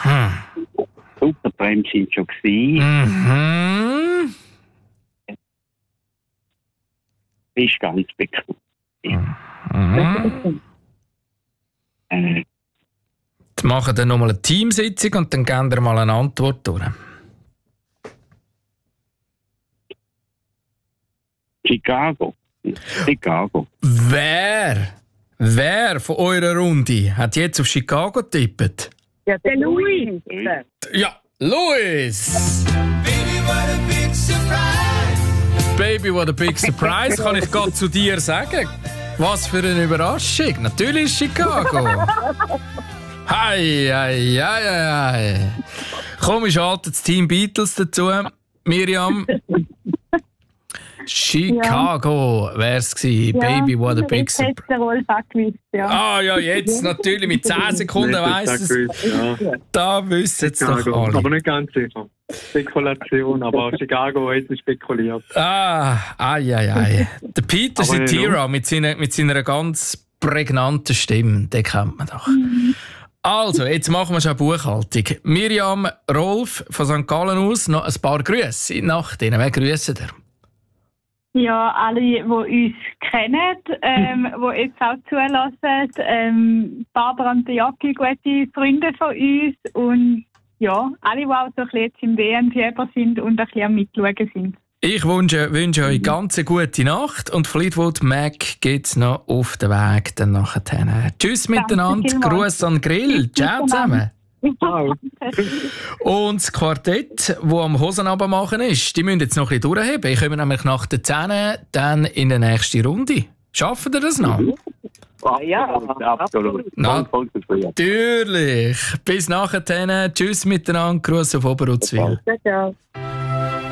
Super Tramp sind schon gewesen. Ist ganz bekannt. Jetzt machen wir nochmal eine Teamsitzung und dann geben wir mal eine Antwort durch. Chicago. Wer von eurer Runde hat jetzt auf Chicago getippt? Ja, der Louis. Ja, Louis! Baby, what a big surprise, kann ich gerade zu dir sagen. Was für eine Überraschung. Natürlich ist Chicago. Hei. Komm, ich schalte das Team Beatles dazu. Miriam. Chicago wär's gewesen. Ja, Baby, what a big surprise. Ah ja, jetzt natürlich mit 10 Sekunden weiss es. Ja. Da wissen es doch alle. Aber nicht ganz sicher. Spekulation, aber Chicago hat es spekuliert. Der Peter Cetera mit seiner ganz prägnanten Stimme, den kennt man doch. Also, jetzt machen wir schon Buchhaltung. Miriam, Rolf von St. Gallen aus, noch ein paar Grüße nach denen. Wer grüßen ihr? Ja, alle, die uns kennen, die jetzt auch zulassen. Barbara und Jacki, gute Freunde von uns. Und ja, alle, die auch so ein bisschen jetzt im WM-Fieber sind und ein bisschen am Mitschauen sind. Ich wünsche euch ganz eine gute Nacht und Fleetwood Mac geht's noch auf den Weg dann nachher. Tschüss miteinander, Gruß an den Grill. Ciao zusammen. Und das Quartett, das am Hosenabend machen ist, die müssen jetzt noch ein bisschen durchheben. Ich komme nämlich nach den 10 dann in die nächste Runde. Schaffen ihr das noch? Ja, absolut. Natürlich. Bis nachher. Tschüss miteinander. Gruß auf Oberuzwil. Ciao.